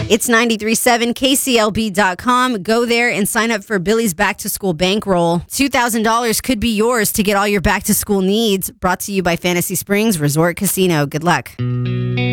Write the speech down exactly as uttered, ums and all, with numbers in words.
It's ninety-three point seven K C L B dot com. Go there and sign up for Billy's Back to School Bankroll. two thousand dollars could be yours to get all your back to school needs. Brought to you by Fantasy Springs Resort Casino. Good luck.